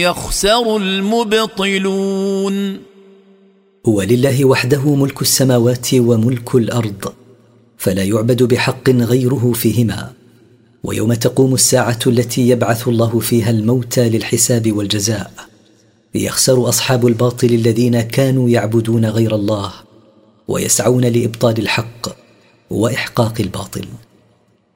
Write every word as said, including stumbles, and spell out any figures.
يخسر المبطلون. هو لله وحده ملك السماوات وملك الأرض، فلا يعبد بحق غيره فيهما. ويوم تقوم الساعة التي يبعث الله فيها الموتى للحساب والجزاء، يخسر أصحاب الباطل الذين كانوا يعبدون غير الله ويسعون لإبطال الحق وإحقاق الباطل.